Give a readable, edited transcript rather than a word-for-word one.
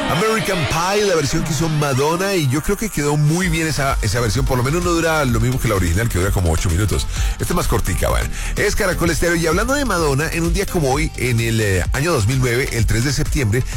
American Pie, la versión que hizo Madonna, y yo creo que quedó muy bien esa versión. Por lo menos no dura lo mismo que la original, que dura como 8 minutos. Esta es más cortica, bueno. Es Caracol Estéreo. Y hablando de Madonna, en un día como hoy, en el año 2009, el 3 de septiembre,